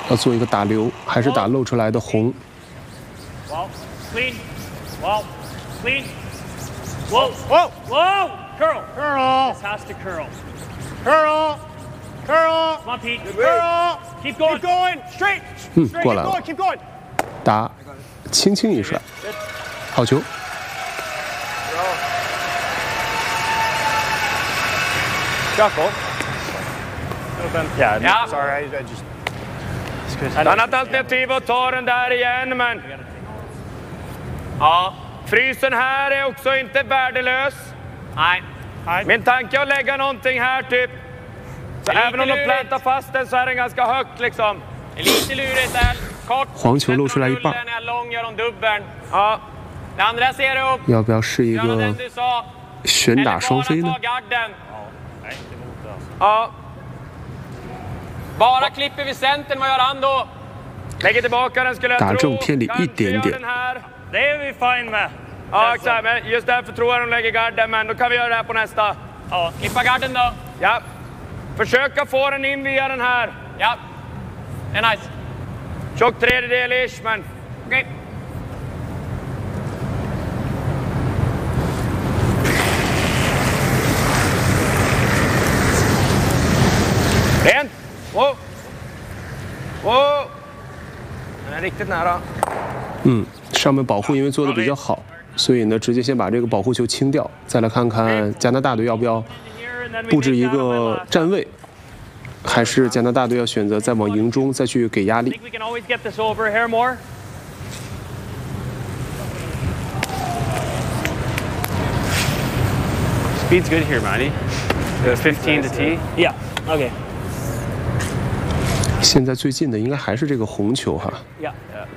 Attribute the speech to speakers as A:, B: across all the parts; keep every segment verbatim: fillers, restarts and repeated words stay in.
A: 要做一个打流，还是打露出来的红？
B: Whoa, clean. Whoa, clean. Whoa, whoa, whoa! Curl, curl. This has to curl. Curl, curl. Come on, Pete. Curl. Keep going. Keep going. Straight.
A: 嗯，过来了。
B: Keep going.
A: 打，轻轻一甩，好球。
B: Jakob. Yeah,
C: Ja.
B: sorry, I, I just...
C: Ett annat alternativ att ta den där igen, men... Ja, frysen här är också inte värdelös. Nej. Min tanke är att lägga någonting här, typ. Så även om de plantar fast den så är den ganska högt, liksom. Lite lurigt där. Kort.
A: 黄球露出来一半。
C: Lång gör de dubbeln. Ja. Det andra ser upp.
A: 要不要试一个旋打双飞呢？
C: Ja. Bara klipper vi centern, vad gör han då? Lägger tillbaka den skulle jag tro.
A: 打正偏离一点点。
B: Det är vi fine med.
C: Ja, exakt. Men just därför tror jag de lägger garden, men då kan vi göra det här på nästa. Ja, klippa garden då. Ja. Försöka få den in via den här. Ja. Det är nice. Tjock tredjedel-ish, men okej. Okay. Rent! Wow! Wow! Den är riktigt nära.
A: 嗯，上面保护因为做的比较好，所以呢，直接先把这个保护球清掉，再来看看加拿大队要不要布置一个站位，还是加拿大队要选择再往营中再去给压力。
B: Speed's good here, Matty. fifteen to tee. Yeah. Okay.
A: 现在最近的应该还是这个红球哈。
B: Yeah.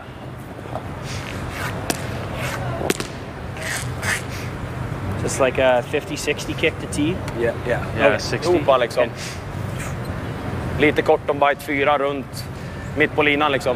B: Just like a fifty sixty kick to tee.
C: Yeah, yeah.
B: Yeah, sixty.
C: Opa liksom. Lite kort om bite fyra runt mitt på linan liksom.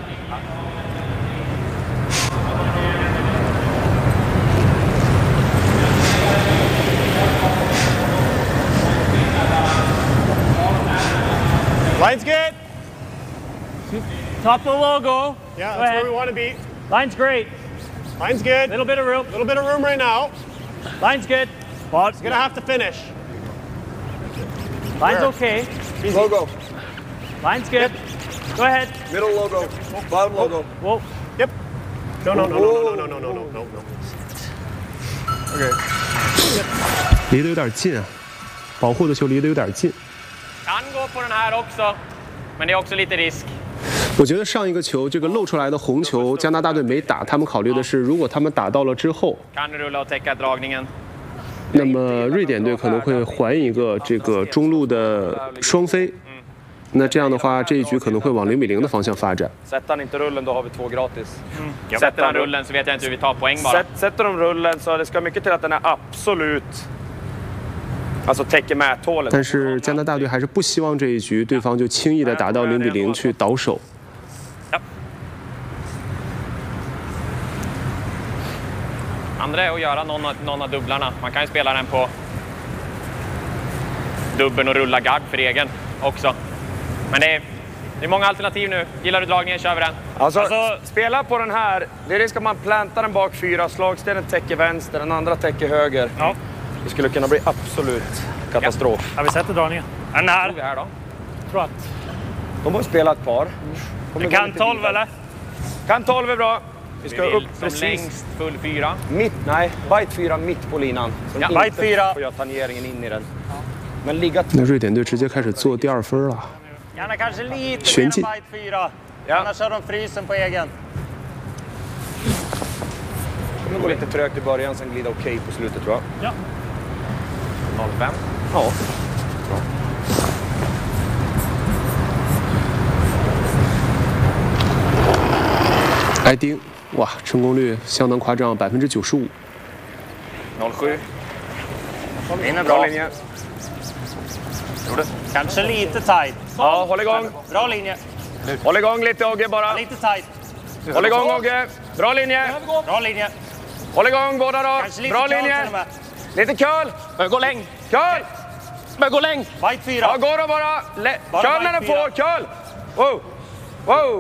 B: Line's good. Top of the logo.
D: Yeah, that's where we want to be.
B: Line's great.
D: Line's good.
B: Little bit of room.
D: Little bit of room right now.
B: Line's good. But
D: Gonna have to finish.
B: line's
D: Where?
B: okay.
D: Easy.
E: Logo.
B: Line's good. Go ahead.
E: Middle logo. Bottom logo.
B: Whoa.
D: Yep. No, no, no, no, no, no, no, no, no, no, no.
E: Okay.
A: 离得有点近啊，保护的球离得有点近。
C: Kan gå på den här också, men det är också lite risk.
A: 我觉得上一个球这个露出来的红球，加拿大队没打，他们考虑的是，如果他们打到了之后，
C: Kan du rulla och täcka dragningen?
A: 那么瑞典队可能会还一个这个中路的双飞。那这样的话，这一局可能会往零比零的方向发展。
C: Sätter han inte rullen, då har vi två gratis. Sätter han rullen så vet jag inte hur vi tar poäng bara. Sätter de rullen så det ska mycket till att den är absolut, alltså täcker mäthålet.
A: 但是加拿大队还是不希望这一局对方就轻易的打到零比零去倒手。
C: Andra är att göra någon av, någon av dubblarna. Man kan ju spela den på dubbeln och rulla gard för egen också. Men det är, det är många alternativ nu. Gillar du dragningen, kör vi den. Alltså, alltså, spela på den här. Det är risk att man plantar den bak fyra. Slagstenen täcker vänster, den andra täcker höger.
B: Ja.
C: Det skulle kunna bli absolut katastrof.
B: Ja. Har vi sett dragningen? Den här.
C: Tror vi här då?
B: Tror att.
C: De har spelat ett par.
B: Det kan tolv eller?
C: Kan tolv är bra. Vi ska
B: vi
C: upp
B: som
C: precis.
B: längst full fyra.
C: Mitt, nej, bite fyra mitt på linan. Så
B: ja,
C: de
B: bite
C: inte
B: fyra.
C: får göra tangeringen in i den. Men ligga...
A: 那瑞典队直接开始做第二分了。
B: Gärna kanske lite
A: Svensk.
B: mer än bite fyra.
C: Ja.
B: Annars har de frysen på egen.
C: Det går lite trögt i början, sen glider okej på slutet tror jag.
B: Ja.
C: noll fem. Ja. Bra.
A: 挨钉，哇，成功率相当夸张，百分之九十五。
C: noll sju.
B: In är
C: Bra
B: bra.
C: linje.
B: Kanske lite tight.
C: Ja, håll igång.
B: Bra linje.
C: Håll igång lite Ogge bara.
B: Lite tight.
C: Håll igång Ogge. Bra linje.
B: Bra linje.
C: Håll igång båda då.
B: Kanske lite
C: Bra
B: curl
C: linje.
B: till och med.
C: Lite curl. Gå längd. Curl. Men gå längd.
B: Bite fyra.
C: Ja, gå då bara. Le-
B: Bara
C: curl när
B: bite
C: den får.
B: fyra.
C: Curl. Wow. Wow.